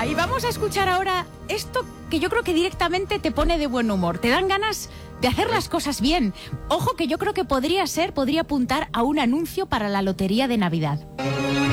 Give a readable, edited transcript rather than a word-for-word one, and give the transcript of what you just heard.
y vamos a escuchar ahora esto que yo creo que directamente te pone de buen humor. Te dan ganas de hacer las cosas bien. Ojo que yo creo que podría apuntar a un anuncio para la lotería de Navidad.